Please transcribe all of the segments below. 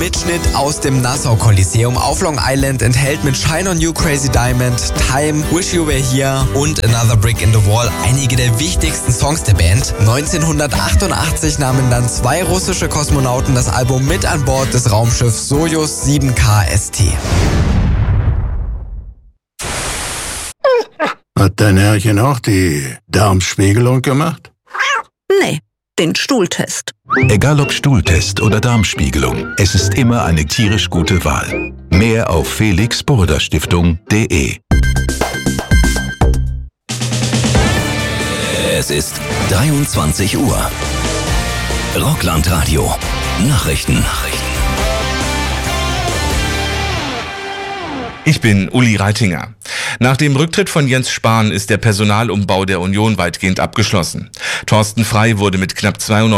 Mitschnitt aus dem Nassau Coliseum auf Long Island enthält mit Shine on You, Crazy Diamond, Time, Wish You Were Here und Another Brick in the Wall einige der wichtigsten Songs der Band. 1988 nahmen dann 2 russische Kosmonauten das Album mit an Bord des Raumschiffs Sojus 7K ST. Hat dein Herrchen auch die Darmspiegelung gemacht? Nee, den Stuhltest. Egal ob Stuhltest oder Darmspiegelung, es ist immer eine tierisch gute Wahl. Mehr auf felix-boroder-stiftung.de. Es ist 23 Uhr. Rockland-Radio. Nachrichten. Ich bin Uli Reitinger. Nach dem Rücktritt von Jens Spahn ist der Personalumbau der Union weitgehend abgeschlossen. Thorsten Frey wurde mit knapp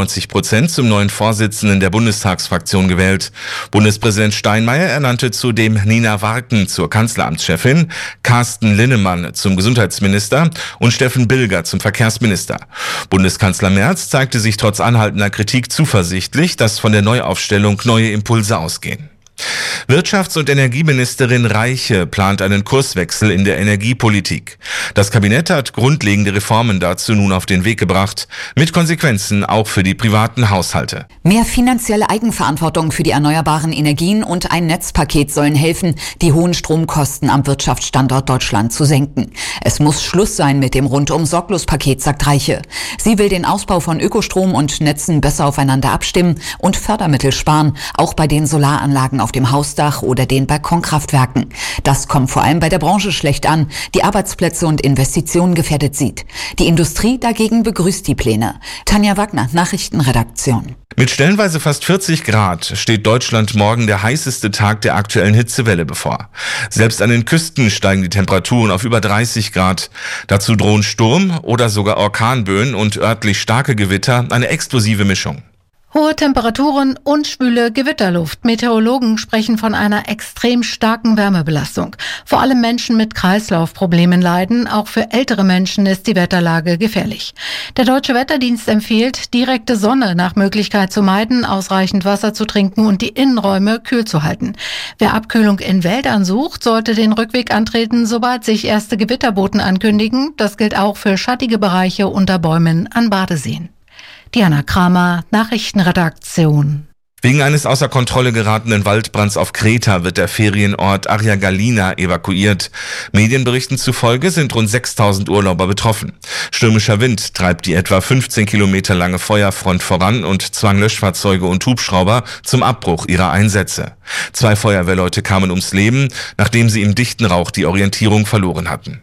92% zum neuen Vorsitzenden der Bundestagsfraktion gewählt. Bundespräsident Steinmeier ernannte zudem Nina Warken zur Kanzleramtschefin, Carsten Linnemann zum Gesundheitsminister und Steffen Bilger zum Verkehrsminister. Bundeskanzler Merz zeigte sich trotz anhaltender Kritik zuversichtlich, dass von der Neuaufstellung neue Impulse ausgehen. Wirtschafts- und Energieministerin Reiche plant einen Kurswechsel in der Energiepolitik. Das Kabinett hat grundlegende Reformen dazu nun auf den Weg gebracht, mit Konsequenzen auch für die privaten Haushalte. Mehr finanzielle Eigenverantwortung für die erneuerbaren Energien und ein Netzpaket sollen helfen, die hohen Stromkosten am Wirtschaftsstandort Deutschland zu senken. Es muss Schluss sein mit dem Rundum-Sorglos-Paket, sagt Reiche. Sie will den Ausbau von Ökostrom und Netzen besser aufeinander abstimmen und Fördermittel sparen, auch bei den Solaranlagen auf dem Hausdach oder den Balkonkraftwerken. Das kommt vor allem bei der Branche schlecht an, die Arbeitsplätze und Investitionen gefährdet sieht. Die Industrie dagegen begrüßt die Pläne. Tanja Wagner, Nachrichtenredaktion. Mit stellenweise fast 40 Grad steht Deutschland morgen der heißeste Tag der aktuellen Hitzewelle bevor. Selbst an den Küsten steigen die Temperaturen auf über 30 Grad. Dazu drohen Sturm oder sogar Orkanböen und örtlich starke Gewitter, eine explosive Mischung. Hohe Temperaturen und schwüle Gewitterluft. Meteorologen sprechen von einer extrem starken Wärmebelastung. Vor allem Menschen mit Kreislaufproblemen leiden. Auch für ältere Menschen ist die Wetterlage gefährlich. Der Deutsche Wetterdienst empfiehlt, direkte Sonne nach Möglichkeit zu meiden, ausreichend Wasser zu trinken und die Innenräume kühl zu halten. Wer Abkühlung in Wäldern sucht, sollte den Rückweg antreten, sobald sich erste Gewitterboten ankündigen. Das gilt auch für schattige Bereiche unter Bäumen an Badeseen. Diana Kramer, Nachrichtenredaktion. Wegen eines außer Kontrolle geratenen Waldbrands auf Kreta wird der Ferienort Aryagalina evakuiert. Medienberichten zufolge sind rund 6.000 Urlauber betroffen. Stürmischer Wind treibt die etwa 15 Kilometer lange Feuerfront voran und zwang Löschfahrzeuge und Hubschrauber zum Abbruch ihrer Einsätze. 2 Feuerwehrleute kamen ums Leben, nachdem sie im dichten Rauch die Orientierung verloren hatten.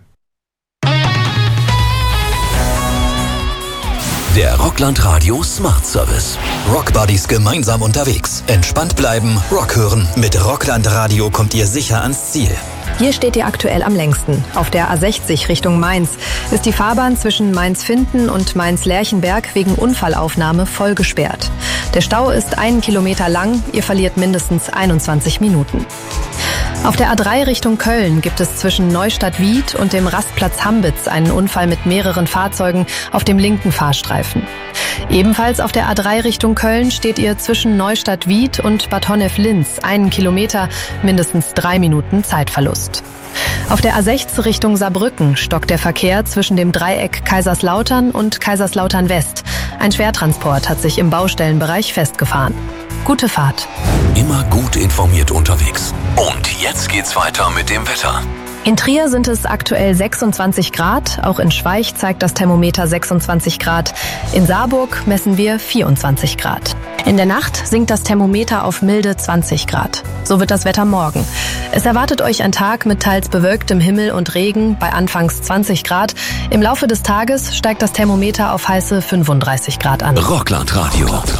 Der Rockland-Radio Smart Service. Rockbuddies gemeinsam unterwegs. Entspannt bleiben, Rock hören. Mit Rockland Radio kommt ihr sicher ans Ziel. Hier steht ihr aktuell am längsten. Auf der A60 Richtung Mainz ist die Fahrbahn zwischen Mainz-Finden und Mainz-Lerchenberg wegen Unfallaufnahme voll gesperrt. Der Stau ist 1 Kilometer lang, ihr verliert mindestens 21 Minuten. Auf der A3 Richtung Köln gibt es zwischen Neustadt-Wied und dem Rastplatz Hambitz einen Unfall mit mehreren Fahrzeugen auf dem linken Fahrstreifen. Ebenfalls auf der A3 Richtung Köln steht ihr zwischen Neustadt-Wied und Bad Honnef-Linz 1 Kilometer, mindestens 3 Minuten Zeitverlust. Auf der A6 Richtung Saarbrücken stockt der Verkehr zwischen dem Dreieck Kaiserslautern und Kaiserslautern West. Ein Schwertransport hat sich im Baustellenbereich festgefahren. Gute Fahrt. Immer gut informiert unterwegs. Und jetzt geht's weiter mit dem Wetter. In Trier sind es aktuell 26 Grad, auch in Schweich zeigt das Thermometer 26 Grad. In Saarburg messen wir 24 Grad. In der Nacht sinkt das Thermometer auf milde 20 Grad. So wird das Wetter morgen. Es erwartet euch ein Tag mit teils bewölktem Himmel und Regen bei anfangs 20 Grad. Im Laufe des Tages steigt das Thermometer auf heiße 35 Grad an. Rockland Radio.